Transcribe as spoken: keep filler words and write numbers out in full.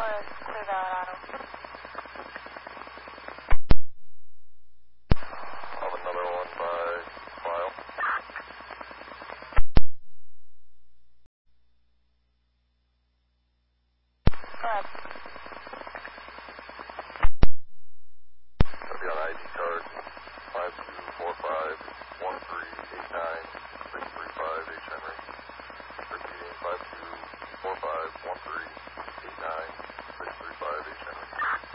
was Clear Valley Auto. I'll have another one by file. Go ahead.